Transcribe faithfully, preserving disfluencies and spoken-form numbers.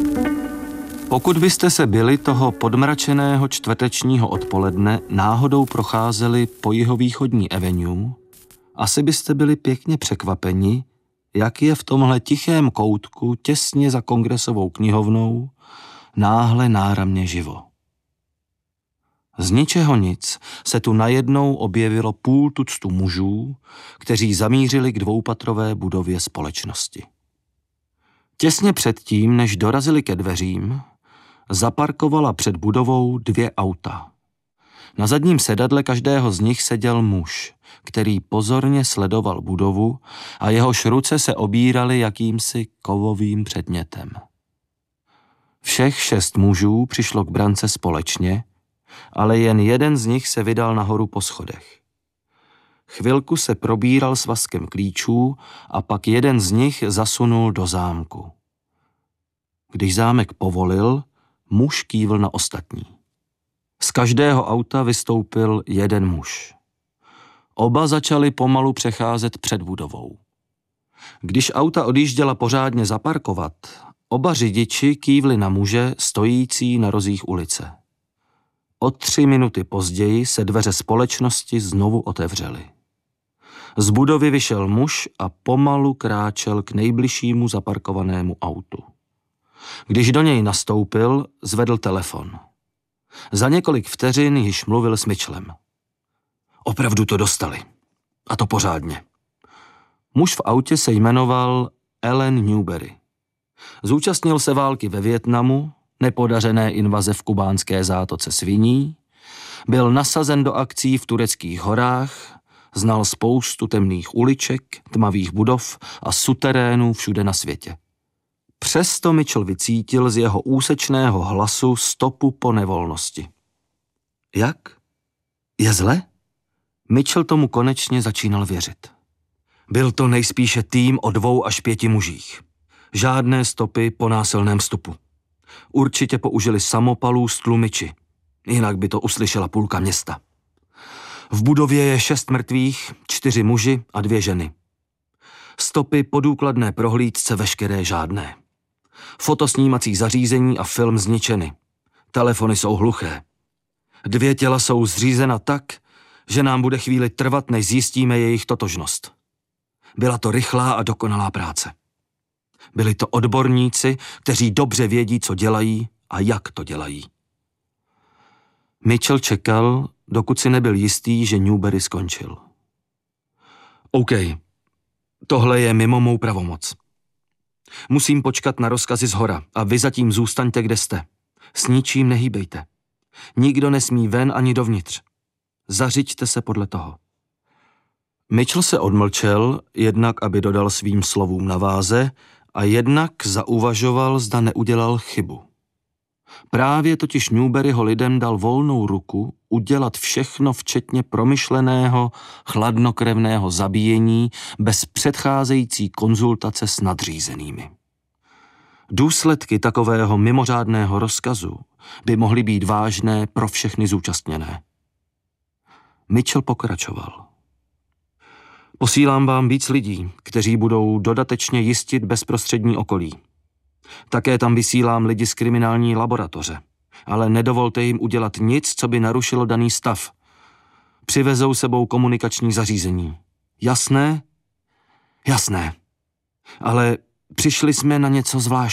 Pokud byste se byli toho podmračeného čtvrtečního odpoledne náhodou procházeli po jihovýchodní avenue, asi byste byli pěkně překvapeni, jak je v tomhle tichém koutku těsně za Kongresovou knihovnou náhle náramně živo. Z ničeho nic se tu najednou objevilo půl tuctu mužů, kteří zamířili k dvoupatrové budově společnosti. Těsně předtím, než dorazili ke dveřím, zaparkovala před budovou dvě auta. Na zadním sedadle každého z nich seděl muž, který pozorně sledoval budovu a jehož ruce se obíraly jakýmsi kovovým předmětem. Všech šest mužů přišlo k brance společně, ale jen jeden z nich se vydal nahoru po schodech. Chvilku se probíral svazkem klíčů a pak jeden z nich zasunul do zámku. Když zámek povolil, muž kývl na ostatní. Z každého auta vystoupil jeden muž. Oba začali pomalu přecházet před budovou. Když auta odjížděla pořádně zaparkovat, oba řidiči kývli na muže stojící na rozích ulice. O tři minuty později se dveře společnosti znovu otevřely. Z budovy vyšel muž a pomalu kráčel k nejbližšímu zaparkovanému autu. Když do něj nastoupil, zvedl telefon. Za několik vteřin již mluvil s Mitchellem. Opravdu to dostali. A to pořádně. Muž v autě se jmenoval Allen Newberry. Zúčastnil se války ve Vietnamu, nepodařené invaze v kubánské zátoce Sviní, byl nasazen do akcí v tureckých horách, znal spoustu temných uliček, tmavých budov a suterénů všude na světě. Přesto Mitchell vycítil z jeho úsečného hlasu stopu po nevolnosti. Jak? Je zle? Mitchell tomu konečně začínal věřit. Byl to nejspíše tým o dvou až pěti mužích. Žádné stopy po násilném vstupu. Určitě použili samopalů s tlumiči, jinak by to uslyšela půlka města. V budově je šest mrtvých, čtyři muži a dvě ženy. Stopy po důkladné prohlídce veškeré žádné. Fotosnímací zařízení a film zničeny. Telefony jsou hluché. Dvě těla jsou zřízena tak, že nám bude chvíli trvat, než zjistíme jejich totožnost. Byla to rychlá a dokonalá práce. Byli to odborníci, kteří dobře vědí, co dělají a jak to dělají. Mitchell čekal, dokud si nebyl jistý, že Newberry skončil. OK, tohle je mimo mou pravomoc. Musím počkat na rozkazy zhora a vy zatím zůstaňte, kde jste. S ničím nehýbejte. Nikdo nesmí ven ani dovnitř. Zařiďte se podle toho. Mitchell se odmlčel, jednak aby dodal svým slovům na váze a jednak zauvažoval, zda neudělal chybu. Právě totiž Newberryho lidem dal volnou ruku udělat všechno včetně promyšleného, chladnokrevného zabíjení bez předcházející konzultace s nadřízenými. Důsledky takového mimořádného rozkazu by mohly být vážné pro všechny zúčastněné. Mitchell pokračoval. Posílám vám víc lidí, kteří budou dodatečně jistit bezprostřední okolí. Také tam vysílám lidi z kriminální laboratoře, ale nedovolte jim udělat nic, co by narušilo daný stav. Přivezou sebou komunikační zařízení. Jasné? Jasné. Ale přišli jsme na něco zvláštního.